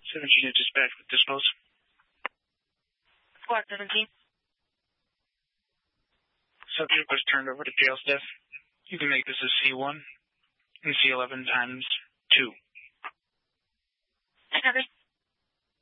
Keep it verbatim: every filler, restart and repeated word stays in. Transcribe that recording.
seventeen to dispatch with dispose. Squad seventeen. Subject was turned over to jail staff. You can make this a C one and C eleven times two. Copy.